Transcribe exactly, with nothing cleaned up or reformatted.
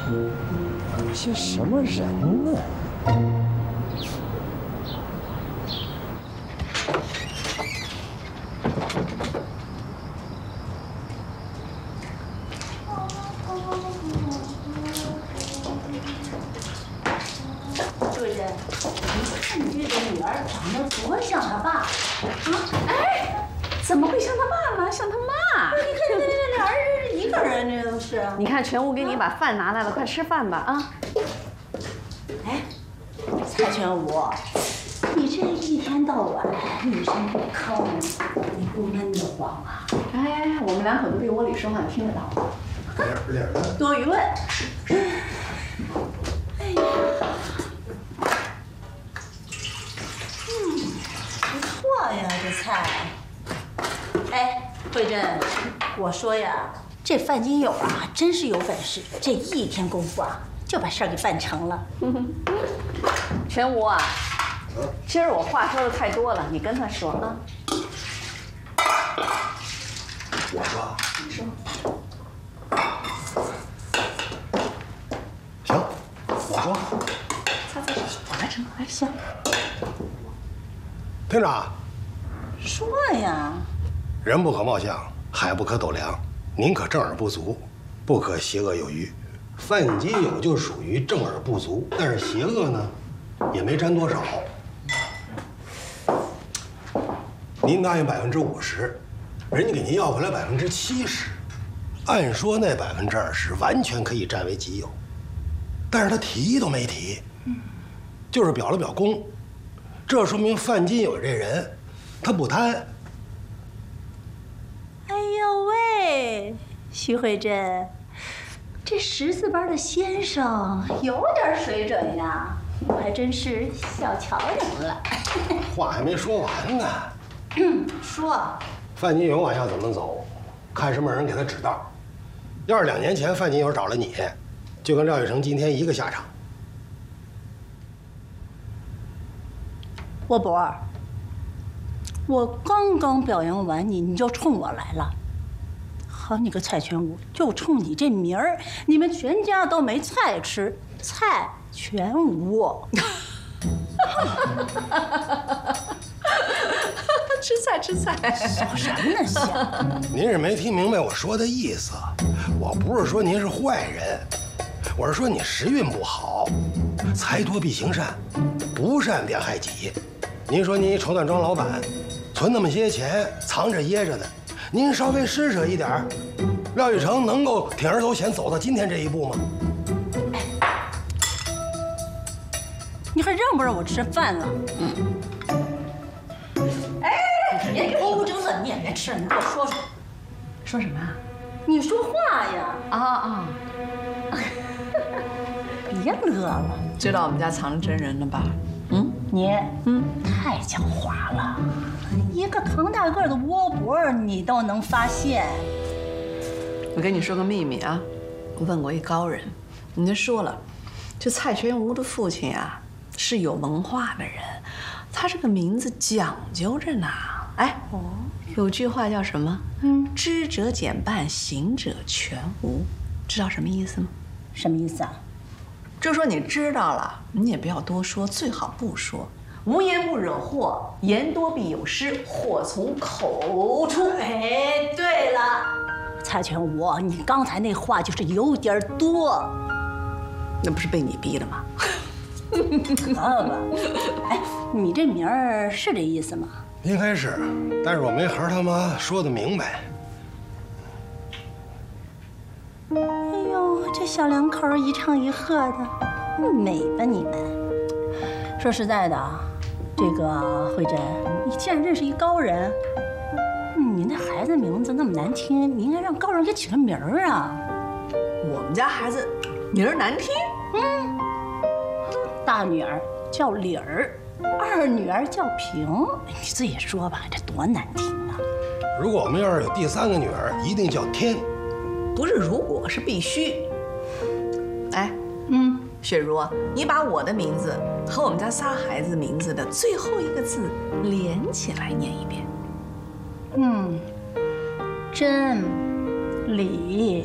些什么人呢？ 主任，你看你这个女儿长得多像她爸啊！ 哎，怎么会像他爸呢？像他妈！ 你看这这俩人是一个人，这都是。 你看全武给你把饭拿来了，快吃饭吧啊！ 哎，蔡全武，你这一天到晚一声不吭，你不闷得慌啊？ 哎，我们两口子被窝里说话，你听得到吗？ 脸脸的。 多余问。哎呀，嗯，不错呀，这菜。哎，慧珍，我说呀，这范金友啊，真是有本事，这一天功夫啊，就把事儿给办成了。 全武啊，今儿我话说的太多了，你跟他说啊。 我说。 你说。 行，我说。 擦擦手，我来盛，来行。 厅长， 说呀。 人不可貌相，海不可斗量。您可正而不足，不可邪恶有余。范金友就属于正而不足，但是邪恶呢，也没沾多少。您答应百分之五十，人家给您要回来百分之七十，按说那百分之二十完全可以占为己有，但是他提都没提，就是表了表功，这说明范金友这人，他不贪。 哎呦喂，徐慧珍，这识字班的先生有点水准呀，我还真是小瞧人了。 话还没说完呢。 嗯，说。 范金友往下怎么走，看什么人给他指道。要是两年前范金友找了你，就跟廖玉成今天一个下场。 沃博儿，我刚刚表扬完你，你就冲我来了。好你个蔡全武，就冲你这名儿，你们全家都没菜吃。蔡全武， 吃菜吃菜， 小什么呢小？ 您是没听明白我说的意思，我不是说您是坏人，我是说你时运不好，财多必行善，不善便害己。您说您一绸缎庄老板，存那么些钱藏着掖着的，您稍微施舍一点儿，廖玉成能够铤而走险走到今天这一步吗？ 你还让不让我吃饭了？嗯。哎，别给我捂着了，你也别吃了，你给我说说。 说什么啊？ 你说话呀！ 啊啊！ 别乐了， 知道我们家藏着真人了吧？嗯， 你嗯太狡猾了，一个扛大个的窝脖你都能发现。 我跟你说个秘密啊，我问过一高人，人家说了，这蔡全武的父亲啊是有文化的人，他这个名字讲究着呢。哎，哦，有句话叫什么？嗯，知者减半，行者全无。知道什么意思吗？ 什么意思啊？ 就是说你知道了，你也不要多说，最好不说。无言不惹祸，言多必有失，祸从口出。 哎，对了，蔡全武，你刚才那话就是有点多。 那不是被你逼的吗？ 可吧？哎，你这名儿是这意思吗？ 应该是，但是我没和他妈说的明白。 哎呦，这小两口一唱一和的，美吧你们？说实在的，这个慧珍，你既然认识一高人，你那孩子名字那么难听，你应该让高人给起个名儿啊。 我们家孩子名儿难听？ 嗯，大女儿叫理儿，二女儿叫平，你自己说吧，这多难听啊！ 如果我们要是有第三个女儿，一定叫天。 不是如果，是必须。哎，嗯，雪茹，你把我的名字和我们家仨孩子名字的最后一个字连起来念一遍。 嗯，真理。